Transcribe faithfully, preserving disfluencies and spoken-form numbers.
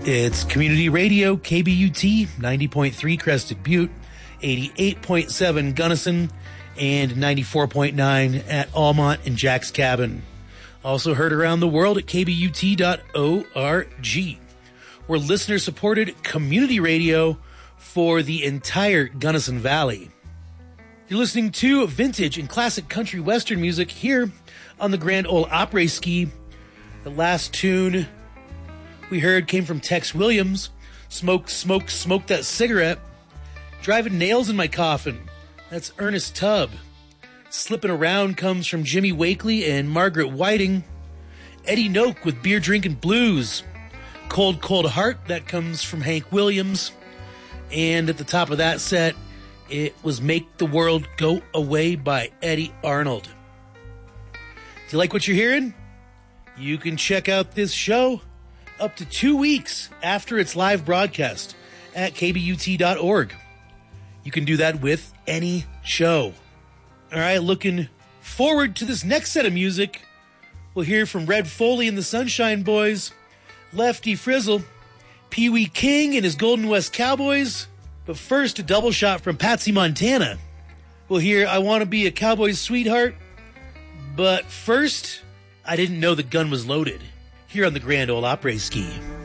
It's Community Radio, K B U T, ninety point three Crested Butte, eighty-eight point seven Gunnison, and ninety-four point nine at Almont and Jack's Cabin. Also heard around the world at k b u t dot org. We're listener-supported community radio for the entire Gunnison Valley. You're listening to vintage and classic country western music here on the Grand Ole Opry Ski. The last tune we heard came from Tex Williams. Smoke, smoke, smoke that cigarette. Driving nails in my coffin. That's Ernest Tubb. Slipping Around comes from Jimmy Wakely and Margaret Whiting. Eddie Noak with Beer Drinking Blues. Cold, Cold Heart, that comes from Hank Williams. And at the top of that set, it was Make the World Go Away by Eddie Arnold. Do you like what you're hearing? You can check out this show up to two weeks after its live broadcast at k b u t dot org. You can do that with any show. All right, looking forward to this next set of music. We'll hear from Red Foley and the Sunshine Boys, Lefty Frizzle, Pee Wee King and his Golden West Cowboys. But first, a double shot from Patsy Montana. We'll hear I Want to Be a Cowboy's Sweetheart. But first, I Didn't Know the Gun Was Loaded, here on the Grand Ole Opry Ski.